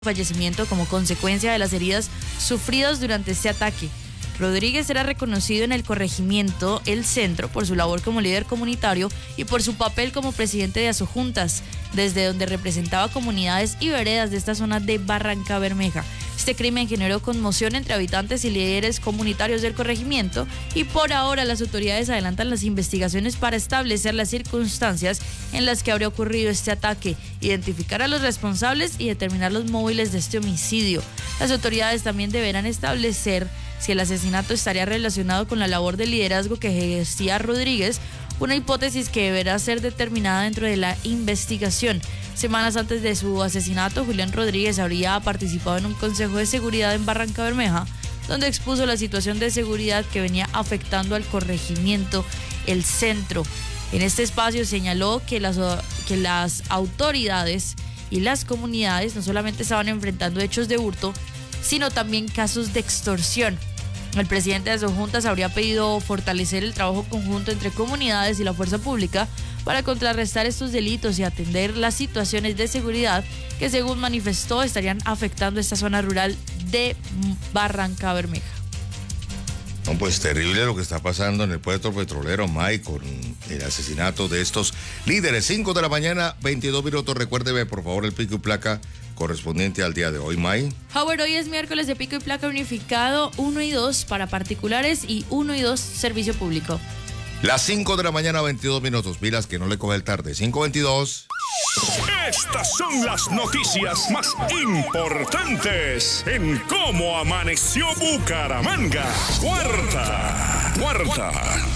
fallecimiento como consecuencia de las heridas sufridas durante este ataque. Rodríguez era reconocido en el corregimiento El Centro por su labor como líder comunitario y por su papel como presidente de Asojuntas, desde donde representaba comunidades y veredas de esta zona de Barrancabermeja. Este crimen generó conmoción entre habitantes y líderes comunitarios del corregimiento y por ahora las autoridades adelantan las investigaciones para establecer las circunstancias en las que habría ocurrido este ataque, identificar a los responsables y determinar los móviles de este homicidio. Las autoridades también deberán establecer si el asesinato estaría relacionado con la labor de liderazgo que ejercía Rodríguez, una hipótesis que deberá ser determinada dentro de la investigación. Semanas antes de su asesinato, Julián Rodríguez habría participado en un consejo de seguridad en Barrancabermeja, donde expuso la situación de seguridad que venía afectando al corregimiento El Centro. En este espacio señaló que las autoridades y las comunidades no solamente estaban enfrentando hechos de hurto, sino también casos de extorsión. El presidente de Asojuntas habría pedido fortalecer el trabajo conjunto entre comunidades y la fuerza pública para contrarrestar estos delitos y atender las situaciones de seguridad que, según manifestó, estarían afectando esta zona rural de Barrancabermeja. No, pues terrible lo que está pasando en el puerto petrolero, Mike, con el asesinato de estos líderes. 5 de la mañana, 22 minutos. Recuérdeme, por favor, el pico y placa correspondiente al día de hoy, Mike. Howard, hoy es miércoles de pico y placa unificado 1 y 2 para particulares y 1 y 2 servicio público. Las 5 de la mañana, 22 minutos. Pilas que no le coge el tarde. 5:22. Estas son las noticias más importantes en cómo amaneció Bucaramanga. Cuarta.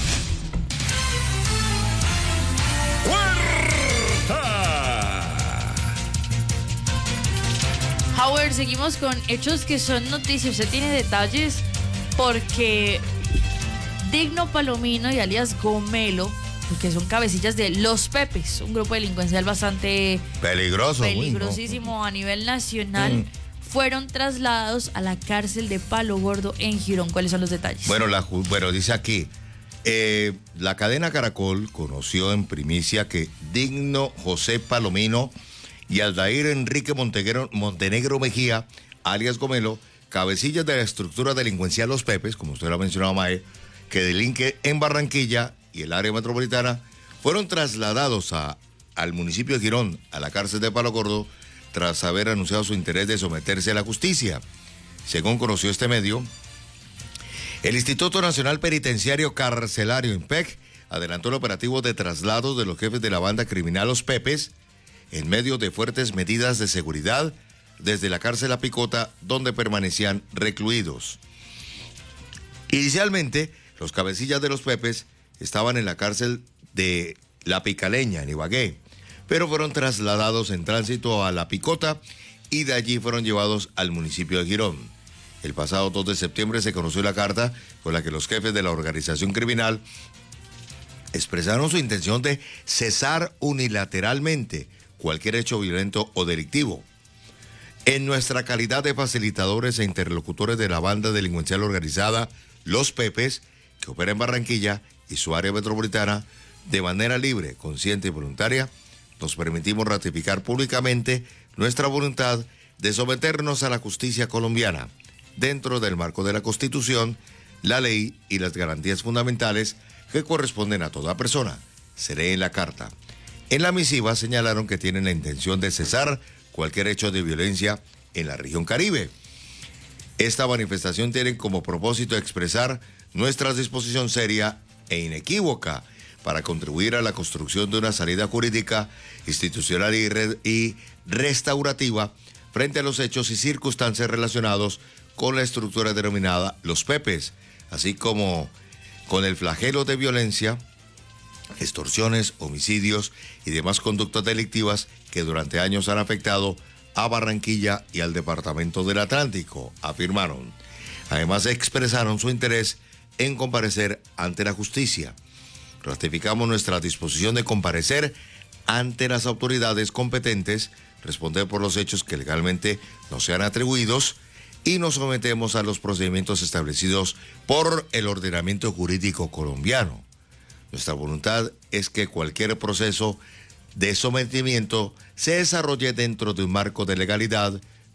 Howard, seguimos con hechos que son noticias. Usted tiene detalles porque Digno Palomino y alias Gomelo, que son cabecillas de Los Pepes, un grupo delincuencial bastante peligrosísimo a nivel nacional, fueron trasladados a la cárcel de Palo Gordo en Girón. ¿Cuáles son los detalles? Bueno, dice aquí, la cadena Caracol conoció en primicia que Digno José Palomino y Aldair Enrique Montenegro Mejía, alias Gomelo, cabecillas de la estructura delincuencial Los Pepes, como usted lo ha mencionado, Mae, que delinque en Barranquilla y el área metropolitana, fueron trasladados al municipio de Girón, a la cárcel de Palo Gordo, tras haber anunciado su interés de someterse a la justicia. Según conoció este medio, el Instituto Nacional Penitenciario Carcelario, INPEC, adelantó el operativo de traslado de los jefes de la banda criminal Los Pepes, en medio de fuertes medidas de seguridad, desde la cárcel La Picota, donde permanecían recluidos. Inicialmente, los cabecillas de Los Pepes estaban en la cárcel de La Picaleña, en Ibagué, pero fueron trasladados en tránsito a La Picota y de allí fueron llevados al municipio de Girón. El pasado 2 de septiembre se conoció la carta con la que los jefes de la organización criminal expresaron su intención de cesar unilateralmente cualquier hecho violento o delictivo. En nuestra calidad de facilitadores e interlocutores de la banda delincuencial organizada Los Pepes, que opera en Barranquilla y su área metropolitana, de manera libre, consciente y voluntaria, nos permitimos ratificar públicamente nuestra voluntad de someternos a la justicia colombiana, dentro del marco de la Constitución, la ley y las garantías fundamentales que corresponden a toda persona. Se lee en la carta. En la misiva señalaron que tienen la intención de cesar cualquier hecho de violencia en la región Caribe. Esta manifestación tiene como propósito expresar nuestra disposición seria e inequívoca para contribuir a la construcción de una salida jurídica, institucional y restaurativa frente a los hechos y circunstancias relacionados con la estructura denominada Los Pepes, así como con el flagelo de violencia, extorsiones, homicidios y demás conductas delictivas que durante años han afectado a Barranquilla y al departamento del Atlántico, afirmaron. Además, expresaron su interés en comparecer ante la justicia. Ratificamos nuestra disposición de comparecer ante las autoridades competentes, responder por los hechos que legalmente nos sean atribuidos y nos sometemos a los procedimientos establecidos por el ordenamiento jurídico colombiano. Nuestra voluntad es que cualquier proceso de sometimiento se desarrolle dentro de un marco de legalidad,